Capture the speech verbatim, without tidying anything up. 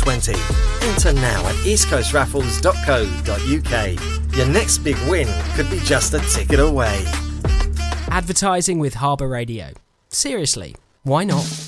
twenty. Enter now at east coast raffles dot co dot uk. Your next big win could be just a ticket away. Advertising with Harbour Radio. Seriously, why not?